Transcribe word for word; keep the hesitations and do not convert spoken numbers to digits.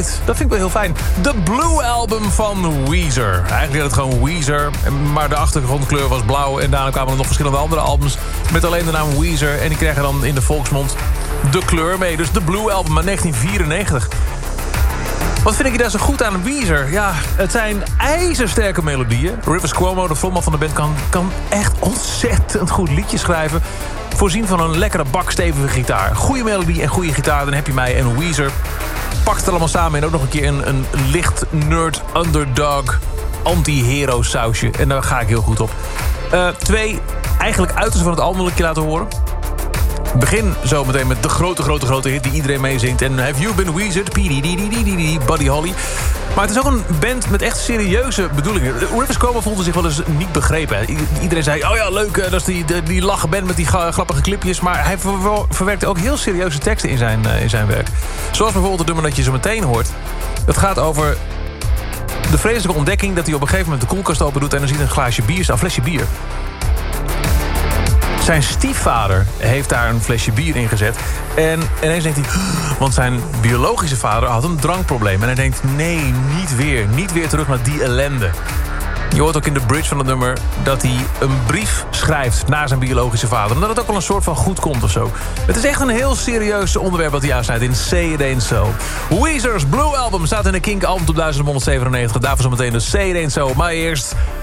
Dat vind ik wel heel fijn. De Blue Album van Weezer. Eigenlijk had het gewoon Weezer, maar de achtergrondkleur was blauw. En daarna kwamen er nog verschillende andere albums met alleen de naam Weezer. En die kregen dan in de volksmond de kleur mee. Dus de Blue Album uit negentien vierennegentig. Wat vind ik daar zo goed aan Weezer? Ja, het zijn ijzersterke melodieën. Rivers Cuomo, de frontman van de band, kan, kan echt ontzettend goed liedjes schrijven. Voorzien van een lekkere bak stevige gitaar. Goede melodie en goede gitaar, dan heb je mij. En Weezer pakt het allemaal samen en ook nog een keer een, een licht nerd underdog anti-hero sausje. En daar ga ik heel goed op. Uh, twee eigenlijk uitersten van het album wil ik je laten horen. Begin zo meteen met de grote, grote, grote hit die iedereen meezingt. En Have You Been Weezer, Buddy Holly. Maar het is ook een band met echt serieuze bedoelingen. Rivers Cuomo voelde zich wel eens niet begrepen. Iedereen zei, oh ja, leuk, dat is die, die, die lachen band met die grappige clipjes. Maar hij ver, verwerkte ook heel serieuze teksten in zijn, in zijn werk. Zoals bijvoorbeeld het nummer dat je zo meteen hoort. Dat gaat over de vreselijke ontdekking dat hij op een gegeven moment de koelkast open doet en dan ziet een glaasje bier, een flesje bier. Zijn stiefvader heeft daar een flesje bier in gezet. En ineens denkt hij, want zijn biologische vader had een drankprobleem. En hij denkt, nee, niet weer. Niet weer terug naar die ellende. Je hoort ook in de bridge van het nummer dat hij een brief schrijft naar zijn biologische vader. En dat het ook wel een soort van goed komt of zo. Het is echt een heel serieus onderwerp wat hij aansnijdt in Say It Ain't So. Weezer's Blue Album staat in de Kink Album Top duizend honderdzevenennegentig. Daarvoor zometeen de Say It Ain't So. Maar eerst